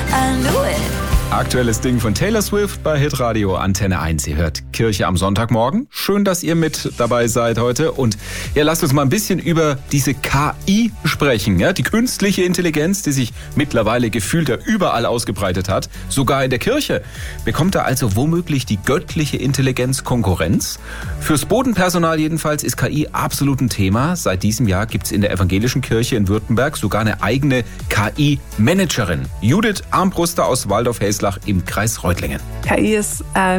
I knew it. Aktuelles Ding von Taylor Swift bei Hitradio Antenne 1. Ihr hört Kirche am Sonntagmorgen. Schön, dass ihr mit dabei seid heute. Und ja, lasst uns mal ein bisschen über diese KI sprechen. Ja, die künstliche Intelligenz, die sich mittlerweile gefühlt ja überall ausgebreitet hat. Sogar in der Kirche. Bekommt da also womöglich die göttliche Intelligenz Konkurrenz? Fürs Bodenpersonal jedenfalls ist KI absolut ein Thema. Seit diesem Jahr gibt's in der evangelischen Kirche in Württemberg sogar eine eigene KI-Managerin. Judith Armbruster aus Waldorf-Helslach im Kreis Reutlingen. KI ist